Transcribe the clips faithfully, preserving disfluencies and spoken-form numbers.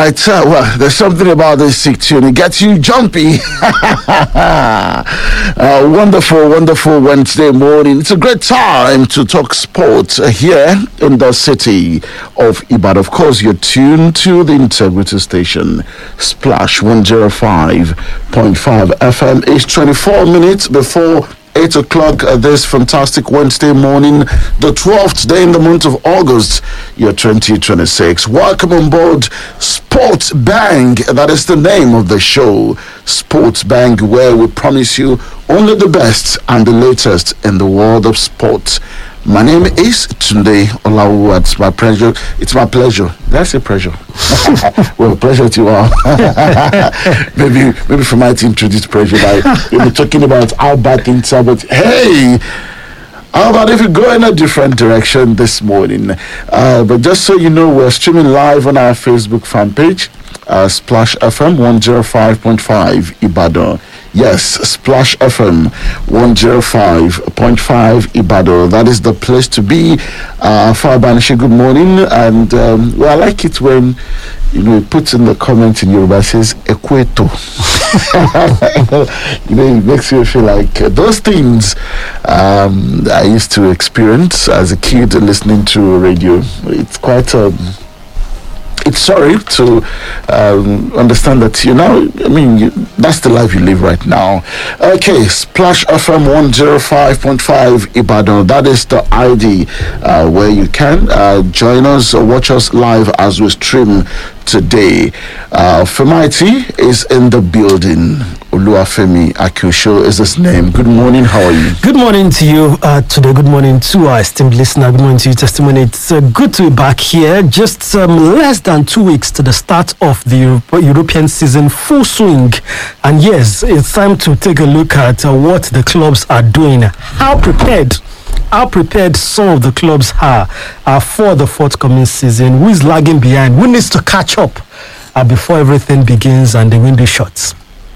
right. Uh, well, there's something about this sick tune. It gets you jumpy. uh, wonderful, wonderful Wednesday morning. It's a great time to talk sports uh, here in the city of Ibadan. Of course, you're tuned to the Integrity Station, Splash one oh five point five F M. It's twenty-four minutes before eight o'clock uh, this fantastic Wednesday morning, the twelfth day in the month of August, year twenty twenty-six. Welcome on board Sports Bang. That is the name of the show, Sports Bang, where we promise you only the best and the latest in the world of sports. My name is Tunde Olawu. It's my pleasure. It's my pleasure. Did I say pleasure? Well, pleasure to you all. maybe, maybe for my team to introduce pleasure. Like we'll be talking about how bad things are, but hey, how about if we go in a different direction this morning? Uh, but just so you know, we're streaming live on our Facebook fan page, uh, Splash F M one oh five point five Ibadan. Yes, Splash F M one oh five point five Ibadan. That is the place to be. Uh, Fabanishi, good morning. And um, well, I like it when you know it puts in the comment in Yoruba, says Ekweto. You know, it makes you feel like uh, those things um, I used to experience as a kid listening to radio. It's quite um, it's sorry to um, understand that, you know, I mean, you, that's the life you live right now. Okay, Splash F M one oh five point five Ibadan. That is the I D uh, where you can uh, join us or watch us live as we stream today. Uh, Femaiti is in the building. Oluwafemi Akusho is his name. Good morning. How are you? Good morning to you uh, today. Good morning to our esteemed listener. Good morning to you, Testimony. It's uh, good to be back here. Just um, less than two weeks to the start of the Euro- European season, full swing. And yes, it's time to take a look at uh, what the clubs are doing. How prepared How prepared some of the clubs are uh, for the forthcoming season. Who is lagging behind? Who needs to catch up uh, before everything begins and the window shuts?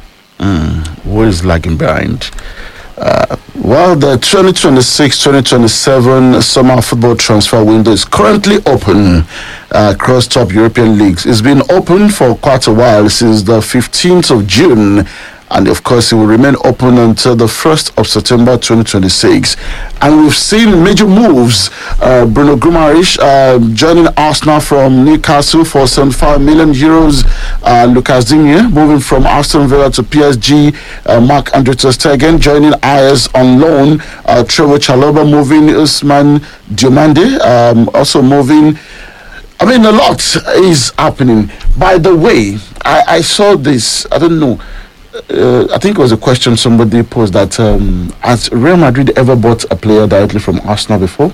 Mm, who is lagging behind? Uh, well, the twenty twenty-six twenty twenty-seven summer football transfer window is currently open uh, across top European leagues. It's been open for quite a while, since the fifteenth of June. And of course, it will remain open until the first of September twenty twenty-six. And we've seen major moves. Uh, Bruno Guimaraes uh, joining Arsenal from Newcastle for seventy-five million euros. Uh, Lucas Digne moving from Aston Villa to P S G. Uh, Marc-Andre ter Stegen joining Ajax on loan. Uh, Trevor Chalobah moving. Ousmane Diomande um, also moving. I mean, a lot is happening. By the way, I, I saw this. I don't know. Uh, I think it was a question somebody posed that um, has Real Madrid ever bought a player directly from Arsenal before?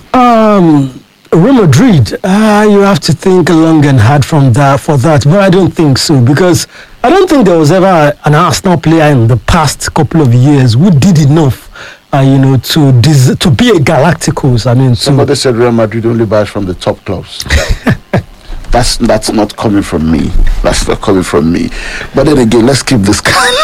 Um, Real Madrid, uh, you have to think long and hard from that for that, but I don't think so, because I don't think there was ever an Arsenal player in the past couple of years who did enough, uh, you know, to dis- to be a Galacticos. I mean, somebody to said Real Madrid only buys from the top clubs. That's that's not coming from me. That's not coming from me. But then again, let's keep this kind.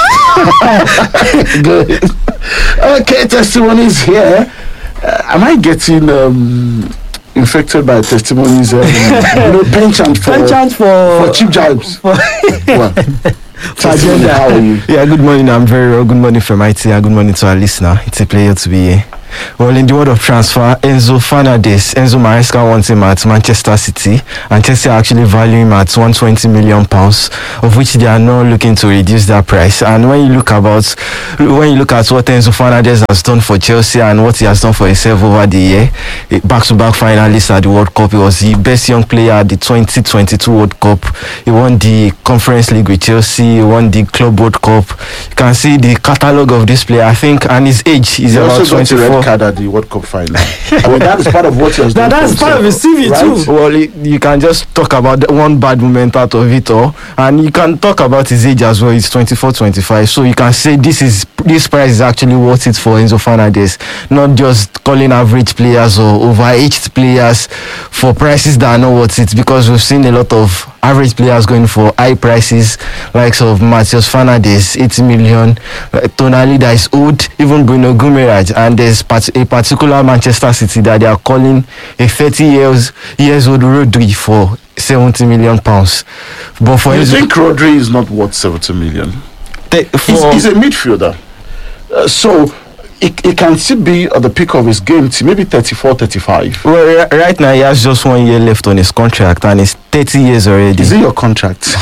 Good. Okay, testimonies here. Uh, am I getting um, infected by testimonies? Um, you know, penchant for penchant for, for cheap jibes. For well, testimony, how are you? Yeah, good morning. I'm very well. Good morning from I T. Good morning to our listener. It's a pleasure to be here. Well, in the world of transfer, Enzo Fernandez, Enzo Maresca wants him at Manchester City, and Chelsea are actually valuing him at one hundred twenty million pounds, of which they are not looking to reduce that price. And when you look about, when you look at what Enzo Fernandez has done for Chelsea and what he has done for himself over the year, back-to-back finalist at the World Cup, he was the best young player at the twenty twenty-two World Cup. He won the Conference League with Chelsea. He won the Club World Cup. You can see the catalogue of this player, I think, and his age is he about twenty-four. Card at the World Cup final. I mean, that is part of what he has done. That, that's part of his C V, right? Too. Well, it, you can just talk about the one bad moment out of it all, and you can talk about his age as well. It's twenty-four, twenty-five. So you can say this is this price is actually worth it for Enzo Fernandez, not just calling average players or overaged players for prices that are not worth it, because we've seen a lot of average players going for high prices, likes of Matheus Fernandes, eighty million, uh, Tonali that is old, even Bruno Guimaraes, and there's part- a particular Manchester City that they are calling a thirty years years old Rodri for seventy million pounds. But for You Enzo, think Rodri is not worth seventy million? te- He's, for, he's a midfielder. Uh, so it, it can still be at the peak of his game to maybe thirty-four, thirty-five. well, ri- right now he has just one year left on his contract and he's thirty years already. Is it your contract?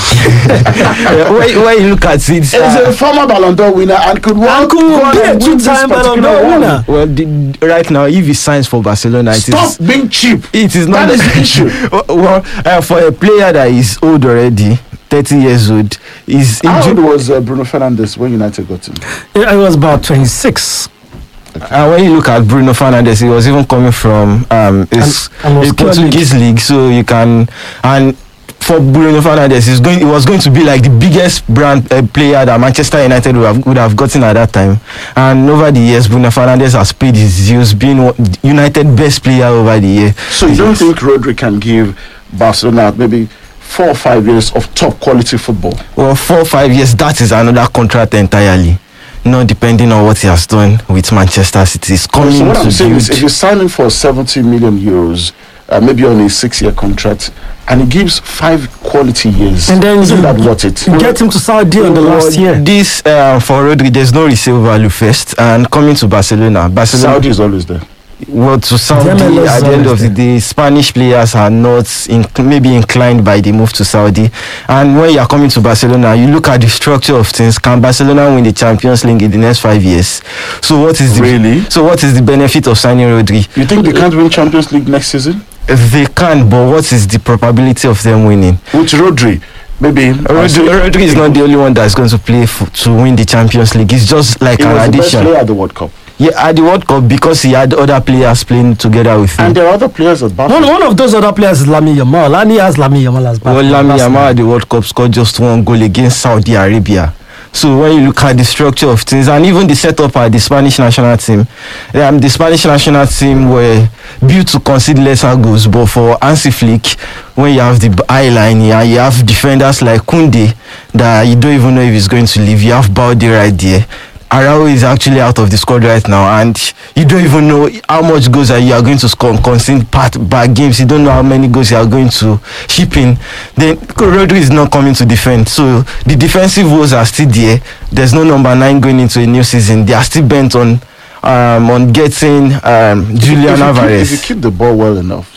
Yeah, when, when you look at it, He's uh, a former Ballon d'Or winner and could walk could go on be a and win this two-time Ballon particular d'Or one. winner. well, the, right now, if he signs for Barcelona, it Stop is being cheap. it is not That is the issue. well, uh, for a player that is old already, thirty years old, is How old injured. was uh, Bruno Fernandes when United got him? Yeah, I was about twenty-six. And when you look at Bruno Fernandes, he was even coming from um, his, And- and was a Portuguese league, so you can and. For Bruno Fernandes, is going. It was going to be like the biggest brand uh, player that Manchester United would have, would have gotten at that time. And over the years, Bruno Fernandes has paid his dues, being one- United best player over the year. So you don't think Rodri can give Barcelona maybe four or five years of top quality football? Well, four or five years, that is another contract entirely. Not depending on what he has done with Manchester City. It's coming So what to I'm saying is, if build. you're signing for seventy million euros, uh, maybe on a six-year contract, and he gives five quality years, And then isn't you- that worth it? You get him to Saudi on the last Well, year. This uh, for Rodri, there's no resale value first, and coming to Barcelona, Barcelona. Saudi is always there. Well, to Saudi, M L S at the end of always the day, Spanish players are not in, maybe inclined by the move to Saudi. And when you are coming to Barcelona, you look at the structure of things. Can Barcelona win the Champions League in the next five years? So what is the Really? So what is the benefit of signing Rodri? You think they can't win Champions League next season? They can, but what is the probability of them winning? With Rodri, maybe. Rodri, Rodri is not the only one that's going to play f- to win the Champions League. It's just like He an was the best addition. player at the World Cup. Yeah, at the World Cup because he had other players playing together with him. And there are other players at One, Barcelona. one of those other players is Lami Yamal, and he has Lami Yamal as back. Well, Lamine That's- Yamal at the World Cup scored just one goal against Saudi Arabia. So when you look at the structure of things and even the setup at the Spanish national team, um, the Spanish national team were built to concede lesser goals. But for Hansi Flick, when you have the eye line here, you have defenders like Koundé that you don't even know if he's going to leave. You have Balde right there. Arao is actually out of the squad right now, and you don't even know how much goals are you are going to score on conceding part back games. You don't know how many goals you are going to ship in. Then Rodri is not coming to defend, so the defensive woes are still there. There's no number nine going into a new season. They are still bent on um, on getting um, Julian If you, keep, Alvarez. if you keep the ball well enough,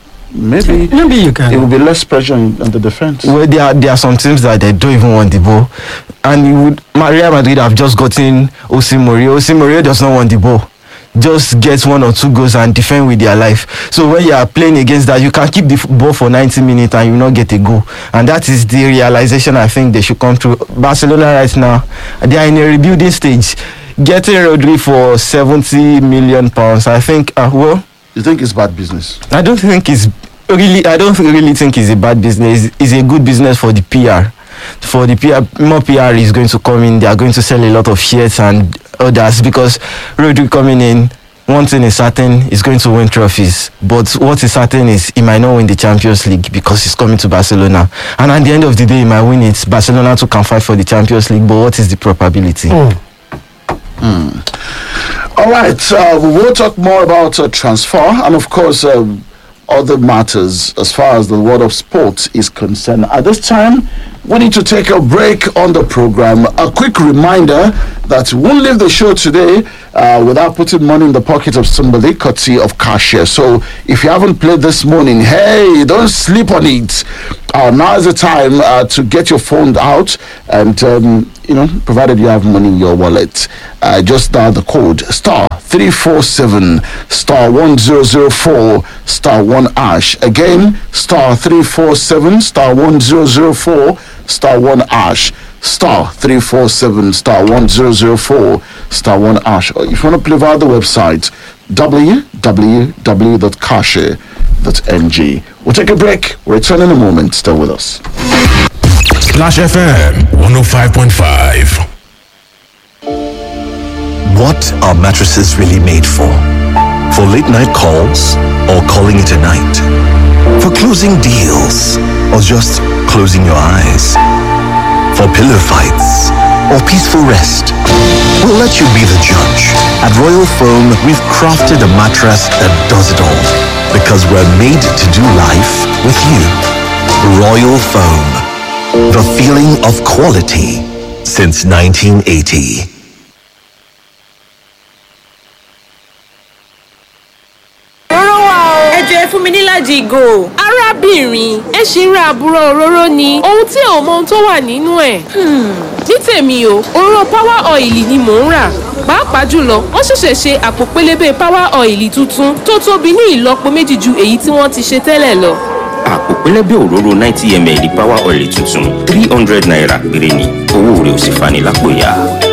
maybe Maybe you it will can. be less pressure in, on the defense. Well, there are there are some teams that they don't even want the ball, and you would Real Madrid have just gotten Jose Mourinho. Jose Mourinho does not want the ball. Just get one or two goals and defend with their life. So when you are playing against that, you can keep the f- ball for ninety minutes and you not get a goal. And that is the realization I think they should come to. Barcelona right now, they are in a rebuilding stage. Getting Rodri for seventy million pounds, I think. Uh, well. You think it's bad business? I don't think it's really. I don't really think it's a bad business. It's a good business for the P R. For the P R, more P R is going to come in. They are going to sell a lot of shirts and others because Rodri coming in. One thing is certain, he's going to win trophies. But what is certain is he might not win the Champions League because he's coming to Barcelona. And at the end of the day, he might win it. Barcelona too can fight for the Champions League. But what is the probability? Mm. All right, uh, we will talk more about uh, transfer and, of course, um, other matters as far as the world of sports is concerned. At this time, we need to take a break on the program. A quick reminder that we won't leave the show today uh, without putting money in the pocket of somebody, courtesy of Cashier. So if you haven't played this morning, hey, don't sleep on it. Uh, now is the time uh, to get your phone out and, um, you know, provided you have money in your wallet. Uh, just dial the code star three four seven star one zero zero four star one ash. Again, star three four seven star one zero zero four star one ash. Star three four seven star one zero zero four star one ash. Or if you want to play via the website, w w w dot cashier dot n g. We'll take a break. We'll return in a moment. Stay with us. Splash F M one oh five point five. What are mattresses really made for? For late night calls or calling it a night? For closing deals or just closing your eyes? For pillow fights or peaceful rest? We'll let you be the judge. At Royal Foam, we've crafted a mattress that does it all because we're made to do life with you. Royal Foam, the feeling of quality since nineteen eighty. Ẹ fún mi ní láti ìgò. Arábìnrin, ẹ ṣì ń ra àbúrò òróró ni. Ohun tí ò mọ ohun tó wà nínú ẹ̀. Ní tèmi o, òróró power oil ni mò ń rà. Pàápàá jùlọ, wọ́n ṣẹ̀ṣẹ̀ ṣe àpò pélébé power oil tuntun tó tóbi ní ìlọ́po méjì ju èyí tí wọ́n ti ṣe tẹ́lẹ̀ lọ. Àpò pélébé òróró ninety milliliters power oil tuntun three hundred naira péré ni. Owó rẹ̀ ò sì fani lápò ya.